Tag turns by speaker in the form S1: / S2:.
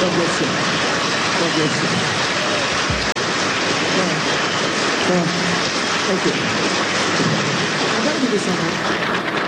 S1: God bless you. God bless you. Thank you. I gotta do this one.